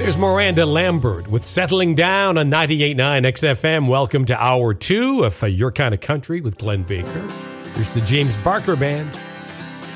There's Miranda Lambert with Settling Down on 98.9 XFM. Welcome to Hour 2 of Your Kind of Country with Glenn Baker. There's the James Barker Band.